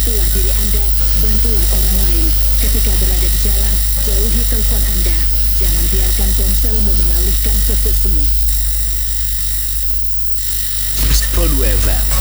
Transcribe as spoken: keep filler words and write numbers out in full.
Bantulah diri Anda, bantulah orang lain. Ketika berada di jalan, jauhi telepon Anda. Jangan biarkan ponselmu mengalihkan fokusmu. sto dua F M